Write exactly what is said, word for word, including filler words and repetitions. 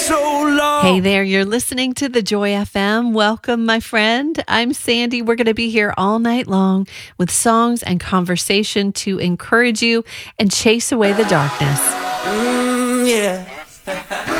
so long. Hey there, you're listening to the Joy F M. Welcome, my friend. I'm Sandy. We're going to be here all night long with songs and conversation to encourage you and chase away the darkness. Mm, yeah.